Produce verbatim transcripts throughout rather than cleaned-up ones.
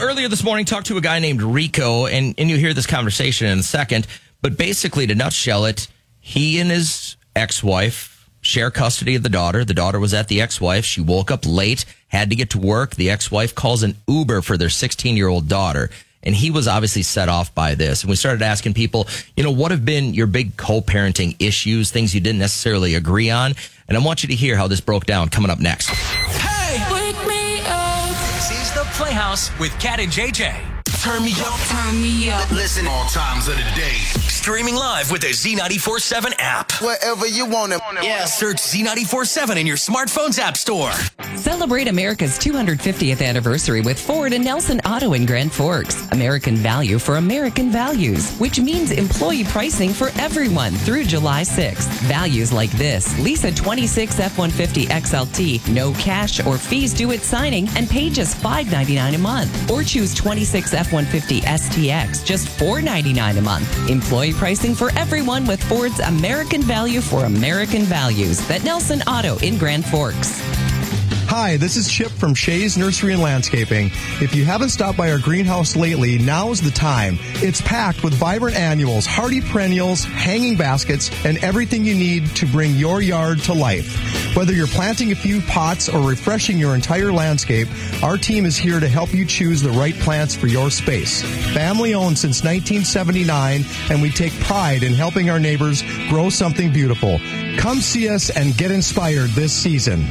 earlier this morning, talked to a guy named Rico, and, and you hear this conversation in a second. But basically, to nutshell it, he and his ex-wife share custody of the daughter. The daughter was at the ex-wife. She woke up late, had to get to work. The ex-wife calls an Uber for their sixteen-year-old daughter. And he was obviously set off by this. And we started asking people, you know, what have been your big co-parenting issues, things you didn't necessarily agree on? And I want you to hear how this broke down coming up next. Hey! Wake me up! This is The Playhouse with Kat and J J. Turn me up. Turn me up. Listen all times of the day. Streaming live with the Z ninety-four seven app. Wherever you want it. Yeah, search Z ninety-four seven in your smartphone's app store. Celebrate America's two hundred fiftieth anniversary with Ford and Nelson Auto in Grand Forks. American value for American values, which means employee pricing for everyone through July sixth. Values like this: lease a twenty-six F one fifty X L T, no cash or fees due at signing, and pay just five ninety-nine a month. Or choose twenty-six F one fifty S T X, just four ninety-nine a month. Employee pricing for everyone with Ford's American value for American values. At Nelson Auto in Grand Forks. Hi, this is Chip from Shays Nursery and Landscaping. If you haven't stopped by our greenhouse lately, now's the time. It's packed with vibrant annuals, hardy perennials, hanging baskets, and everything you need to bring your yard to life. Whether you're planting a few pots or refreshing your entire landscape, our team is here to help you choose the right plants for your space. Family owned since nineteen seventy-nine, and we take pride in helping our neighbors grow something beautiful. Come see us and get inspired this season.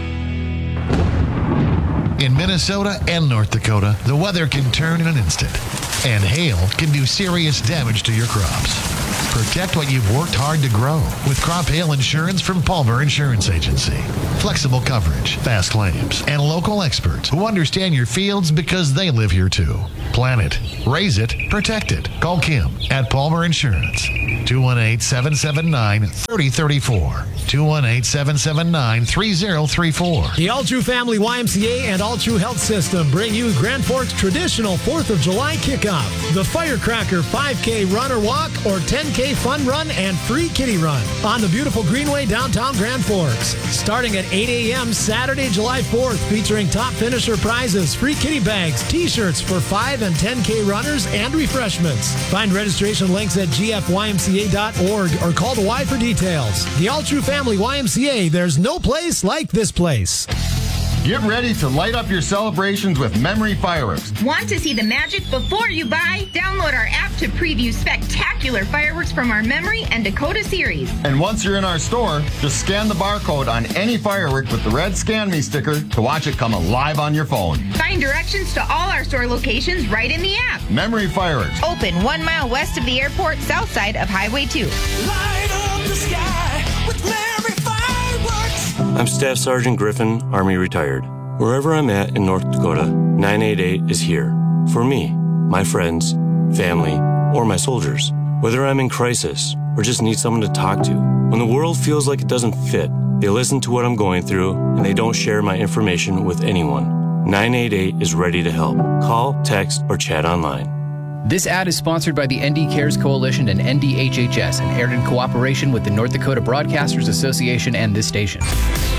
In Minnesota and North Dakota, the weather can turn in an instant, and hail can do serious damage to your crops. Protect what you've worked hard to grow with crop hail insurance from Palmer Insurance Agency. Flexible coverage, fast claims, and local experts who understand your fields because they live here too. Plan it, raise it, protect it. Call Kim at Palmer Insurance. two one eight, seven seven nine, three zero three four. two one eight, seven seven nine, three zero three four. The All True Family Y M C A and All True Health System bring you Grand Forks' traditional fourth of July kickoff. The Firecracker five K run or walk or ten K fun run and free kitty run on the beautiful Greenway downtown Grand Forks. Starting at eight a.m. Saturday, July fourth, featuring top finisher prizes, free kitty bags, t-shirts for five and ten K runners, and refreshments. Find registration links at g f y m c a dot org or call the Y for details. The All True Family Y M C A, there's no place like this place. Get ready to light up your celebrations with Memory Fireworks. Want to see the magic before you buy? Download our app to preview spectacular fireworks from our Memory and Dakota series. And once you're in our store, just scan the barcode on any firework with the red Scan Me sticker to watch it come alive on your phone. Find directions to all our store locations right in the app. Memory Fireworks. Open one mile west of the airport, south side of Highway two. Light up the sky with Memory Fireworks. I'm Staff Sergeant Griffin, Army retired. Wherever I'm at in North Dakota, nine eight eight is here. For me, my friends, family, or my soldiers. Whether I'm in crisis or just need someone to talk to. When the world feels like it doesn't fit, they listen to what I'm going through and they don't share my information with anyone. nine eight eight is ready to help. Call, text, or chat online. This ad is sponsored by the N D Cares Coalition and N D H H S and aired in cooperation with the North Dakota Broadcasters Association and this station.